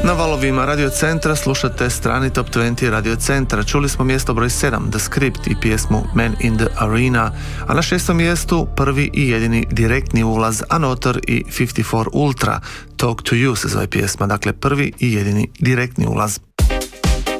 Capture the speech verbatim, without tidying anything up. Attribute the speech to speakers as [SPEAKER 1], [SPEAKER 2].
[SPEAKER 1] Na valovima Radio Centra slušate strani Top dvadeset Radio Centra. Čuli smo mjesto broj sedam, The Script i pjesmu Man in the Arena, a na šestom mjestu prvi i jedini direktni ulaz Anotar i pedeset četiri Ultra, Talk to You se zove pjesma, dakle prvi i jedini direktni ulaz.